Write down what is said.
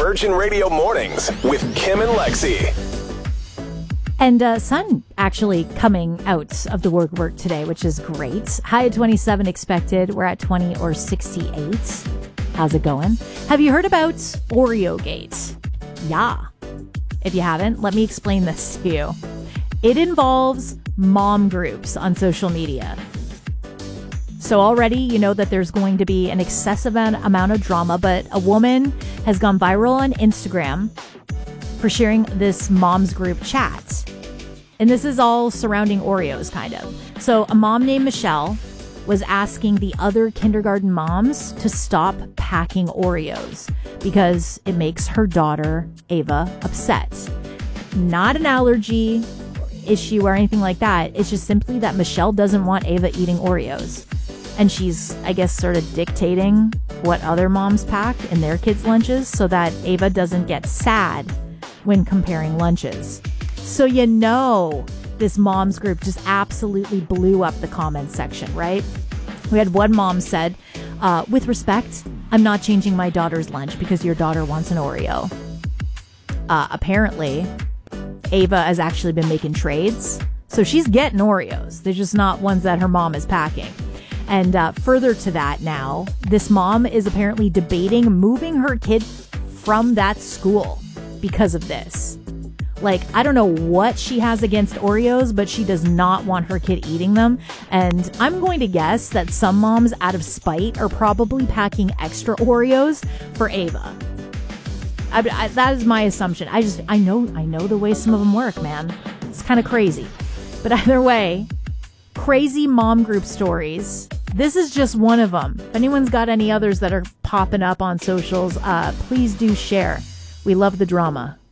Virgin Radio Mornings with Kim and Lexi. And sun actually coming out of the work today, which is great. High at 27 expected. We're at 20 or 68. How's it going? Have you heard about Oreo Gate? Yeah. If you haven't, let me explain this to you. It involves mom groups on social media. So already you know that there's going to be an excessive amount of drama, but a woman has gone viral on Instagram for sharing this mom's group chat. And this is all surrounding Oreos, kind of. So a mom named Michelle was asking the other kindergarten moms to stop packing Oreos because it makes her daughter, Ava, upset. Not an allergy issue or anything like that. It's just simply that Michelle doesn't want Ava eating Oreos. And she's, I guess, sort of dictating what other moms pack in their kids' lunches so that Ava doesn't get sad when comparing lunches. So you know this mom's group just absolutely blew up the comments section, right? We had one mom said, with respect, I'm not changing my daughter's lunch because your daughter wants an Oreo. Apparently, Ava has actually been making trades. So she's getting Oreos. They're just not ones that her mom is packing. And further to that now, this mom is apparently debating moving her kid from that school because of this. Like, I don't know what she has against Oreos, but she does not want her kid eating them. And I'm going to guess that some moms, out of spite, are probably packing extra Oreos for Ava. That is my assumption. I know the way some of them work, man. It's kind of crazy. But either way, crazy mom group stories. This is just one of them. If anyone's got any others that are popping up on socials, please do share. We love the drama.